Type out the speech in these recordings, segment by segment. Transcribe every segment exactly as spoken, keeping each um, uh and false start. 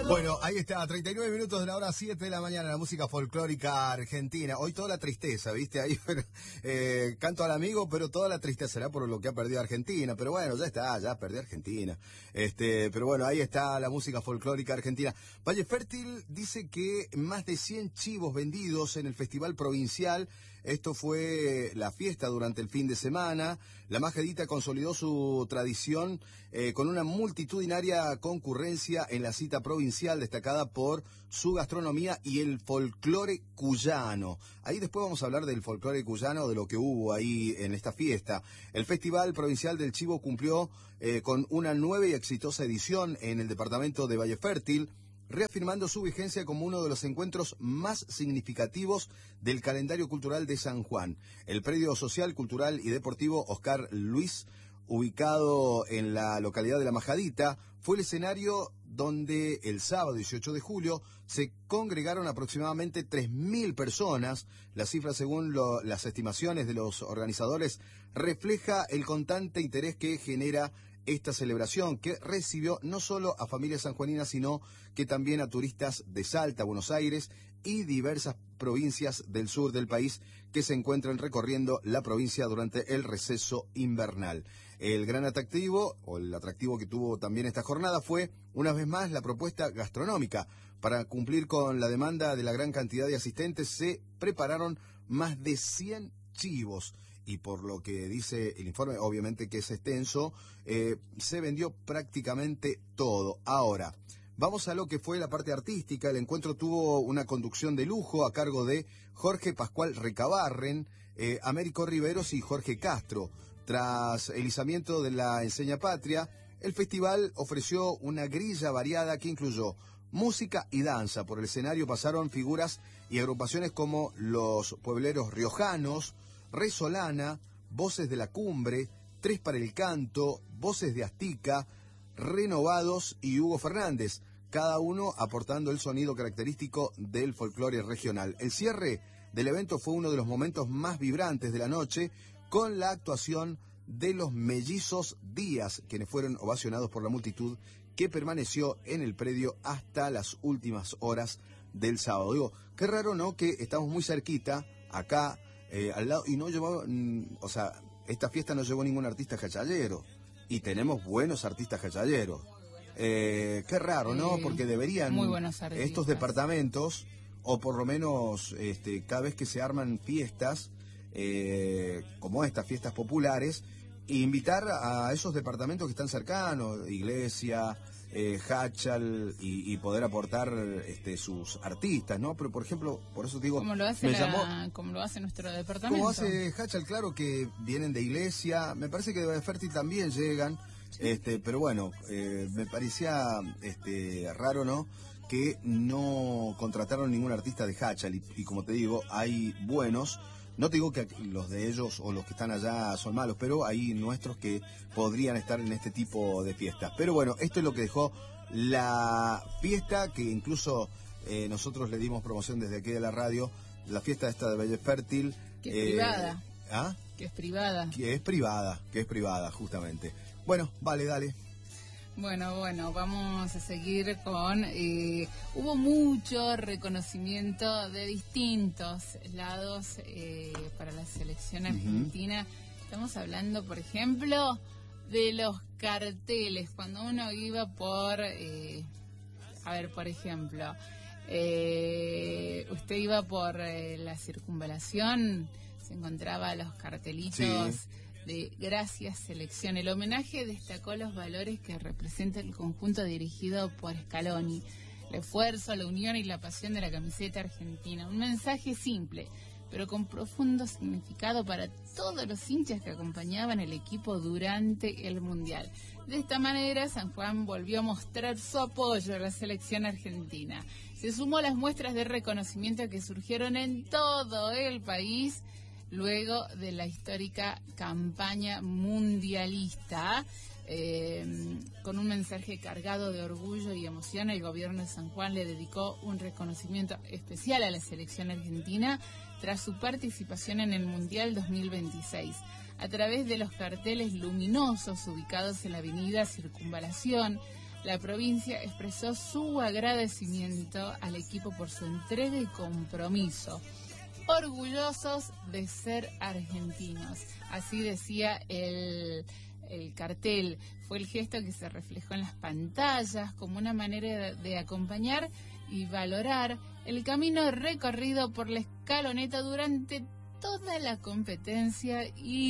Bueno, ahí está, treinta y nueve minutos de la hora siete de la mañana, la música folclórica argentina. Hoy toda la tristeza, ¿viste? Ahí eh, canto al amigo, pero toda la tristeza será por lo que ha perdido Argentina. Pero bueno, ya está, ya perdió Argentina. Este, pero bueno, ahí está la música folclórica argentina. Valle Fértil dice que más de cien chivos vendidos en el Festival Provincial. Esto fue la fiesta durante el fin de semana. La Majadita consolidó su tradición eh, con una multitudinaria concurrencia en la cita provincial, destacada por su gastronomía y el folclore cuyano. Ahí después vamos a hablar del folclore cuyano, de lo que hubo ahí en esta fiesta. El Festival Provincial del Chivo cumplió eh, con una nueva y exitosa edición en el departamento de Valle Fértil, reafirmando su vigencia como uno de los encuentros más significativos del calendario cultural de San Juan. El predio social, cultural y deportivo Oscar Luis, ubicado en la localidad de La Majadita, fue el escenario donde el sábado dieciocho de julio se congregaron aproximadamente tres mil personas. La cifra, según lo, las estimaciones de los organizadores, refleja el constante interés que genera esta celebración, que recibió no solo a familias sanjuaninas, sino que también a turistas de Salta, Buenos Aires y diversas provincias del sur del país que se encuentran recorriendo la provincia durante el receso invernal. El gran atractivo, o el atractivo que tuvo también esta jornada, fue una vez más la propuesta gastronómica. Para cumplir con la demanda de la gran cantidad de asistentes, se prepararon más de cien chivos. Y por lo que dice el informe, obviamente que es extenso, eh, se vendió prácticamente todo. Ahora, vamos a lo que fue la parte artística. El encuentro tuvo una conducción de lujo a cargo de Jorge Pascual Recabarren, eh, Américo Riveros y Jorge Castro. Tras el izamiento de la enseña patria, el festival ofreció una grilla variada que incluyó música y danza. Por el escenario pasaron figuras y agrupaciones como los puebleros riojanos, Resolana, Voces de la Cumbre, Tres para el Canto, Voces de Astica, Renovados y Hugo Fernández, cada uno aportando el sonido característico del folclore regional. El cierre del evento fue uno de los momentos más vibrantes de la noche, con la actuación de los Mellizos Díaz, quienes fueron ovacionados por la multitud que permaneció en el predio hasta las últimas horas del sábado. Digo, qué raro, ¿no?, que estamos muy cerquita, acá, Eh, al lado, y no llevaba, mm, o sea, esta fiesta no llevó ningún artista jachallero, y tenemos buenos artistas jachalleros. Eh, qué raro, ¿no? Sí, porque deberían muy buenos artistas. Estos departamentos, o por lo menos este, cada vez que se arman fiestas, eh, como estas fiestas populares, invitar a esos departamentos que están cercanos, Iglesia, eh, Hachal, y, y poder aportar este, sus artistas, ¿no? Pero por ejemplo, por eso digo, como lo hace me la, llamó, como lo hace nuestro departamento. como hace Hachal, claro que vienen de Iglesia, me parece que de Valle Fértil también llegan, sí. este, pero bueno, eh, me parecía este, raro, ¿no?, que no contrataron ningún artista de Hachal, y, y como te digo, hay buenos. No te digo que los de ellos o los que están allá son malos, pero hay nuestros que podrían estar en este tipo de fiestas. Pero bueno, esto es lo que dejó la fiesta, que incluso eh, nosotros le dimos promoción desde aquí de la radio, la fiesta esta de Valle Fértil. Que es eh, privada. ¿Ah? Que es privada. Que es privada, que es privada, justamente. Bueno, vale, dale. Bueno, bueno, vamos a seguir con... Eh, hubo mucho reconocimiento de distintos lados eh, para la selección argentina. Uh-huh. Estamos hablando, por ejemplo, de los carteles. Cuando uno iba por... Eh, a ver, por ejemplo, eh, usted iba por eh, la circunvalación, se encontraba los cartelitos... Sí. De Gracias Selección. El homenaje destacó los valores que representa el conjunto dirigido por Scaloni, el esfuerzo, la unión y la pasión de la camiseta argentina. Un mensaje simple, pero con profundo significado para todos los hinchas que acompañaban el equipo durante el Mundial. De esta manera, San Juan volvió a mostrar su apoyo a la selección argentina. Se sumó a las muestras de reconocimiento que surgieron en todo el país luego de la histórica campaña mundialista. Eh, con un mensaje cargado de orgullo y emoción, el gobierno de San Juan le dedicó un reconocimiento especial a la selección argentina tras su participación en el Mundial dos mil veintiséis. A través de los carteles luminosos ubicados en la avenida Circunvalación, la provincia expresó su agradecimiento al equipo por su entrega y compromiso. Orgullosos de ser argentinos. Así decía el, el cartel. Fue el gesto que se reflejó en las pantallas como una manera de, de acompañar y valorar el camino recorrido por la escaloneta durante toda la competencia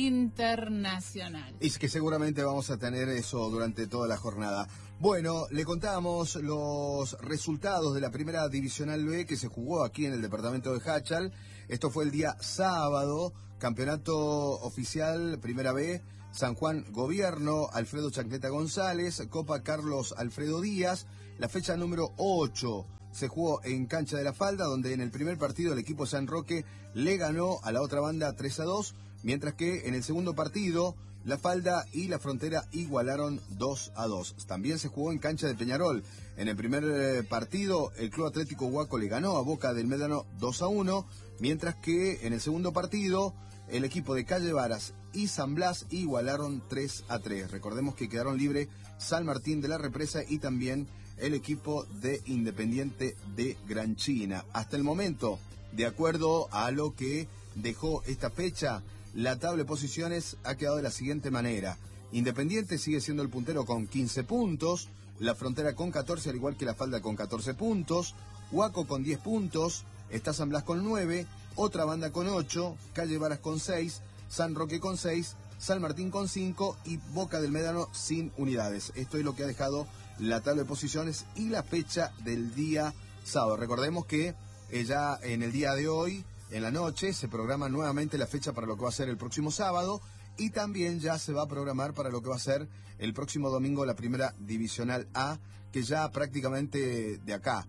internacional. Y es que seguramente vamos a tener eso durante toda la jornada. Bueno, le contamos los resultados de la primera divisional B que se jugó aquí en el departamento de Jáchal. Esto fue el día sábado, campeonato oficial Primera B, San Juan Gobierno, Alfredo Chancleta González, Copa Carlos Alfredo Díaz, la fecha número ocho. Se jugó en Cancha de la Falda, donde en el primer partido el equipo San Roque le ganó a la otra banda tres a dos, mientras que en el segundo partido La Falda y La Frontera igualaron dos a dos. También se jugó en Cancha de Peñarol. En el primer partido el Club Atlético Huaco le ganó a Boca del Médano dos a uno, mientras que en el segundo partido el equipo de Calle Varas y San Blas igualaron tres a tres. Recordemos que quedaron libre San Martín de la Represa y también el equipo de Independiente de Granchina. Hasta el momento, de acuerdo a lo que dejó esta fecha, la tabla de posiciones ha quedado de la siguiente manera. Independiente sigue siendo el puntero con quince puntos, La Frontera con catorce, al igual que La Falda con catorce puntos, Huaco con diez puntos, está San Blas con nueve, otra banda con ocho, Calle Varas con seis, San Roque con seis, San Martín con cinco y Boca del Médano sin unidades. Esto es lo que ha dejado la tabla de posiciones y la fecha del día sábado. Recordemos que eh, ya en el día de hoy, en la noche, se programa nuevamente la fecha para lo que va a ser el próximo sábado y también ya se va a programar para lo que va a ser el próximo domingo la primera divisional A, que ya prácticamente de acá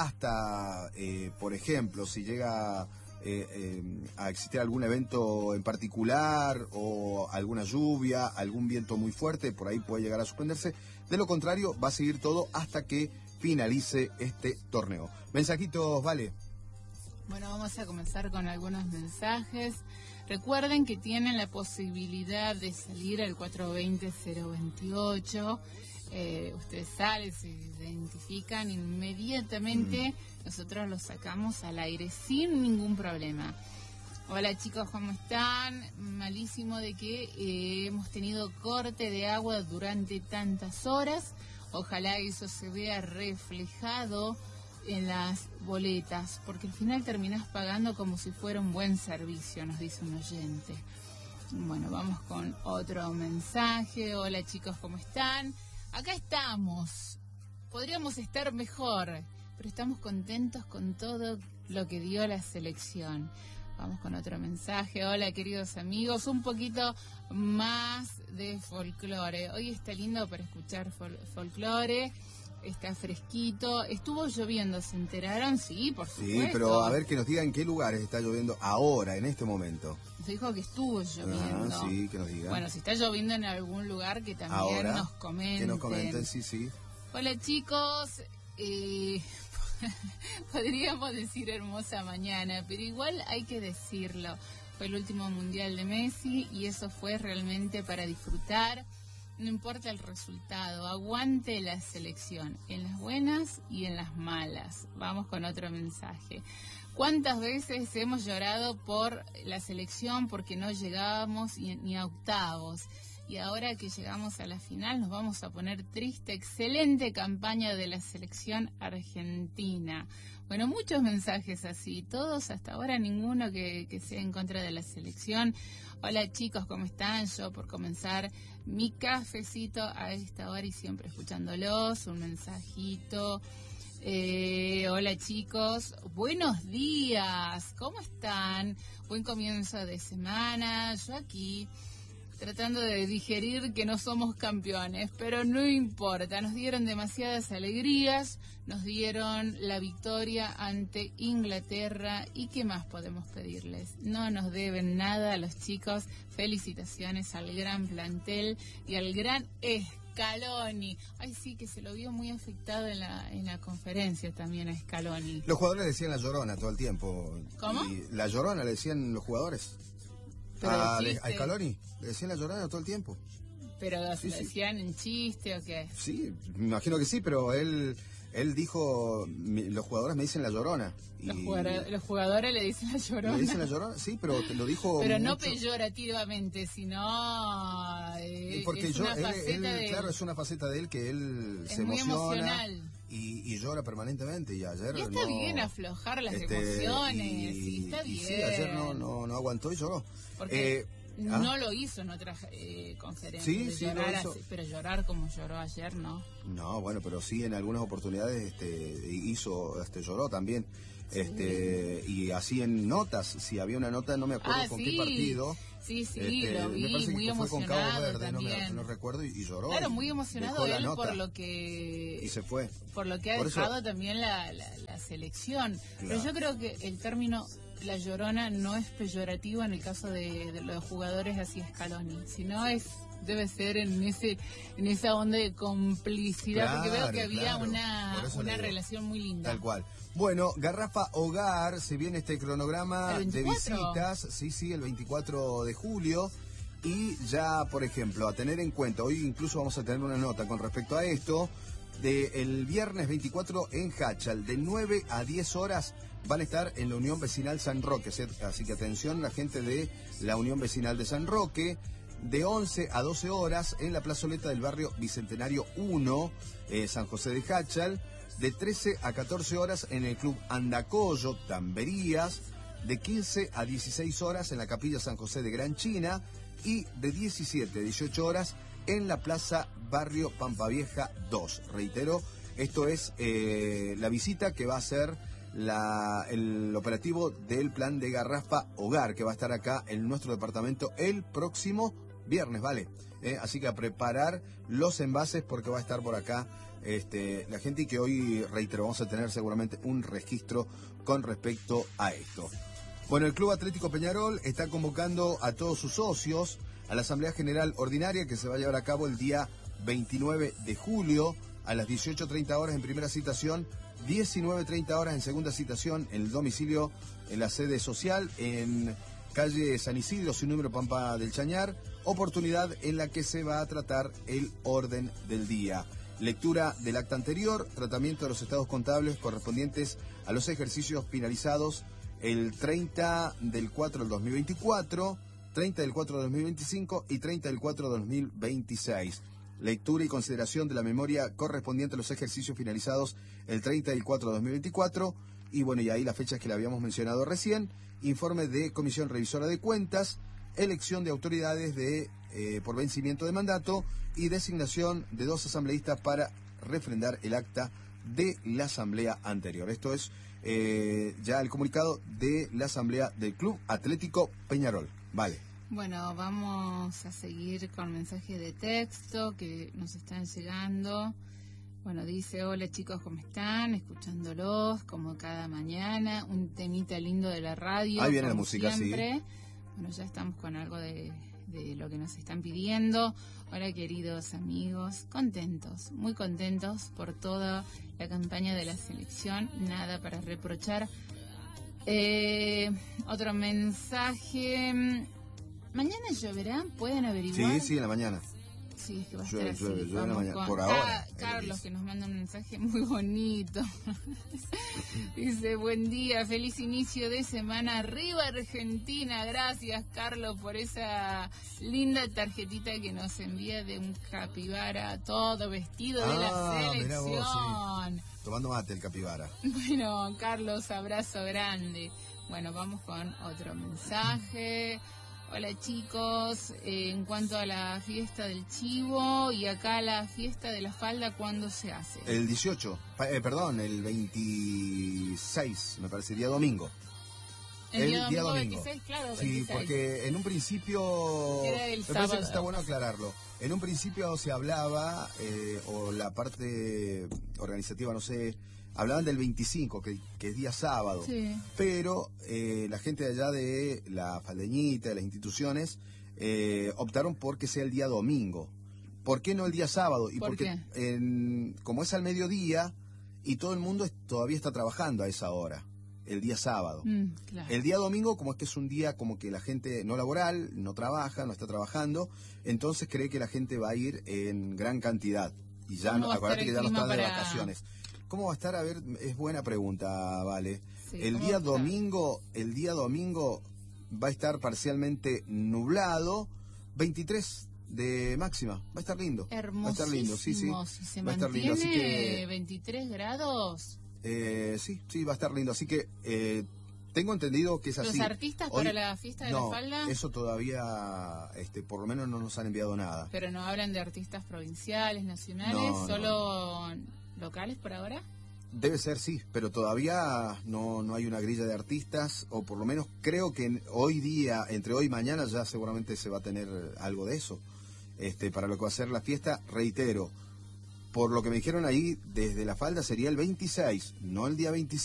hasta, eh, por ejemplo, si llega eh, eh, a existir algún evento en particular o alguna lluvia, algún viento muy fuerte, por ahí puede llegar a suspenderse. De lo contrario, va a seguir todo hasta que finalice este torneo. Mensajitos, Vale. Bueno, vamos a comenzar con algunos mensajes. Recuerden que tienen la posibilidad de salir al cuatro veinte cero veintiocho. Eh, ustedes salen, se identifican inmediatamente. Mm. Nosotros los sacamos al aire sin ningún problema. Hola chicos, ¿cómo están? Malísimo de que eh, hemos tenido corte de agua durante tantas horas. Ojalá eso se vea reflejado en las boletas, porque al final terminás pagando como si fuera un buen servicio, nos dice un oyente. Bueno, vamos con otro mensaje. Hola chicos, ¿cómo están? Acá estamos. Podríamos estar mejor, pero estamos contentos con todo lo que dio la selección. Vamos con otro mensaje. Hola, queridos amigos. Un poquito más de folclore. Hoy está lindo para escuchar fol folclore. Está fresquito. Estuvo lloviendo, ¿se enteraron? Sí, por supuesto. Sí, pero a ver que nos diga en qué lugares está lloviendo ahora, en este momento. Nos dijo que estuvo lloviendo. Ah, sí, que nos diga. Bueno, si está lloviendo en algún lugar, que también ahora, nos comenten. Que nos comenten, sí, sí. Hola, chicos. Eh... Podríamos decir hermosa mañana, pero igual hay que decirlo. Fue el último mundial de Messi y eso fue realmente para disfrutar. No importa el resultado, aguante la selección, en las buenas y en las malas. Vamos con otro mensaje. ¿Cuántas veces hemos llorado por la selección porque no llegábamos ni a octavos? Y ahora que llegamos a la final nos vamos a poner triste. Excelente campaña de la selección argentina. Bueno, muchos mensajes así, todos hasta ahora ninguno que, que sea en contra de la selección. Hola chicos, ¿cómo están? Yo por comenzar mi cafecito a esta hora y siempre escuchándolos. Un mensajito. Eh, hola chicos, buenos días, ¿cómo están? Buen comienzo de semana. Yo aquí tratando de digerir que no somos campeones, pero no importa, nos dieron demasiadas alegrías, nos dieron la victoria ante Inglaterra y ¿qué más podemos pedirles? No nos deben nada a los chicos, felicitaciones al gran plantel y al gran Scaloni. Ay sí, que se lo vio muy afectado en la, en la conferencia también a Scaloni. Los jugadores decían la Llorona todo el tiempo. ¿Cómo? Y la Llorona le decían los jugadores. ¿A, ¿A Scaloni? ¿Le decían la Llorona todo el tiempo? Pero Sí, ¿lo sí. decían en chiste o qué? Sí, me imagino que sí, pero él él dijo, mi- los jugadores me dicen la Llorona. Y Los jugadores, los jugadores le dicen la Llorona. ¿Le dicen la Llorona? Sí, pero te lo dijo Pero no mucho. peyorativamente, sino eh, Porque es yo, una él, faceta él, de claro, es una faceta de él que él es se muy emociona emocional. y, y llora permanentemente. Y ayer Y está no, bien aflojar las este, emociones, y, y está y bien. sí, ayer no, no, no aguantó y lloró. Porque Eh, ¿ah? no lo hizo en otras eh, conferencias. Sí, de sí, lo llorar hizo. así, pero llorar como lloró ayer, ¿no? No, bueno, pero sí en algunas oportunidades este, hizo, este, lloró también. Este, y así en notas, si había una nota, no me acuerdo Ah, con sí. qué partido. Sí, sí, Este, lo vi, me parece muy que fue con Cabo emocionado Verde, no, me, también. no recuerdo, y, y lloró. Claro, y muy emocionado dejó la él nota por lo que y se fue. por lo que ha Por eso- dejado también la, la, la selección. Pero Claro. yo creo que el término La Llorona no es peyorativo en el caso de, de los jugadores así Scaloni, sino es debe ser en ese en esa onda de complicidad, porque veo Claro, que había claro. una, Por eso le una digo. relación muy linda. Tal cual. Bueno, Garrafa Hogar, se viene este cronograma ¿El de veinticuatro? visitas, sí, sí, el veinticuatro de julio. Y ya, por ejemplo, a tener en cuenta, hoy incluso vamos a tener una nota con respecto a esto, de el viernes veinticuatro en Hachal, de nueve a diez horas van a estar en la Unión Vecinal San Roque, ¿sí? Así que atención la gente de la Unión Vecinal de San Roque, de once a doce horas en la plazoleta del barrio Bicentenario uno, eh, San José de Hachal, de trece a catorce horas en el Club Andacollo, Tamberías, de quince a dieciséis horas en la Capilla San José de Gran China y de diecisiete a dieciocho horas en la Plaza Barrio Pampavieja dos. Reitero, esto es eh, la visita que va a hacer la, el operativo del plan de Garrafa Hogar, que va a estar acá en nuestro departamento el próximo viernes, ¿vale? Eh, así que a preparar los envases porque va a estar por acá este, la gente, y que hoy, reitero, vamos a tener seguramente un registro con respecto a esto. Bueno, el Club Atlético Peñarol está convocando a todos sus socios a la Asamblea General Ordinaria que se va a llevar a cabo el día veintinueve de julio a las dieciocho treinta horas en primera citación, diecinueve treinta horas en segunda citación en el domicilio, en la sede social, en calle San Isidro, sin número, Pampa del Chañar, oportunidad en la que se va a tratar el orden del día. Lectura del acta anterior, tratamiento de los estados contables correspondientes a los ejercicios finalizados el treinta del cuatro del dos mil veinticuatro, treinta del cuatro del dos mil veinticinco y treinta del cuatro del dos mil veintiséis. Lectura y consideración de la memoria correspondiente a los ejercicios finalizados el treinta del cuatro del dos mil veinticuatro. Y bueno, y ahí las fechas que le habíamos mencionado recién. Informe de Comisión Revisora de Cuentas, elección de autoridades de eh, por vencimiento de mandato y designación de dos asambleístas para refrendar el acta de la asamblea anterior. Esto es eh, ya el comunicado de la asamblea del Club Atlético Peñarol. Vale. Bueno, vamos a seguir con mensajes de texto que nos están llegando. Bueno, dice: hola chicos, ¿cómo están? Escuchándolos como cada mañana, un temita lindo de la radio. Ahí viene la como música, siempre. sí. Bueno, ya estamos con algo de, de lo que nos están pidiendo. Hola queridos amigos, contentos, muy contentos por toda la campaña de la selección, nada para reprochar. Eh, otro mensaje: mañana lloverá, ¿pueden averiguar? Sí, sí, en la mañana. Sí, es que va a Llueve, estar así. llueve, llueve en la Vamos mañana. con Por Ca- ahora, él Carlos, dice. que nos manda un mensaje muy bonito. Dice: buen día, feliz inicio de semana. Arriba Argentina. Gracias, Carlos, por esa linda tarjetita que nos envía de un capibara todo vestido de Ah, la mirá vos, selección. Tomando mate el capibara. Bueno, Carlos, abrazo grande. Bueno, vamos con otro mensaje. Hola chicos, eh, en cuanto a la fiesta del chivo y acá la fiesta de la falda, ¿cuándo se hace? El dieciocho, pa- eh, perdón, el veintiséis, me parece, día domingo. El día domingo veintiséis, claro, Sí, veintiséis. porque en un principio, Era el me parece sábado. que está bueno aclararlo. En un principio se hablaba, eh, o la parte organizativa, no sé, hablaban del veinticinco, que, que es día sábado. Sí. Pero eh, la gente de allá de la faldeñita, de las instituciones, eh, optaron por que sea el día domingo. ¿Por qué no el día sábado? Y ¿Por porque en, como es al mediodía y todo el mundo es- todavía está trabajando a esa hora. el día sábado. Mm, claro. El día domingo, como es que es un día como que la gente no laboral, no trabaja, no está trabajando, entonces cree que la gente va a ir en gran cantidad. Y ya, no, acuérdate que ya no están de para... vacaciones. ¿Cómo va a estar? A ver, es buena pregunta, Vale. Sí, el día domingo, el día domingo va a estar parcialmente nublado, veintitrés de máxima. Va a estar lindo. Hermosísimo. Va a estar lindo, sí, sí. Si se va a estar lindo, así que veintitrés grados. Eh, sí, sí, va a estar lindo. Así que eh, tengo entendido que es así. ¿Los artistas Hoy, para la fiesta de no, la falda? Eso todavía, este, por lo menos no nos han enviado nada. Pero no hablan de artistas provinciales, nacionales, No, solo no. locales por ahora. Debe ser, sí, pero todavía no, no hay una grilla de artistas, o por lo menos creo que en, hoy día, entre hoy y mañana, ya seguramente se va a tener algo de eso. Este, para lo que va a ser la fiesta, reitero, por lo que me dijeron ahí, desde la falda sería el veintiséis, no el día veinticinco.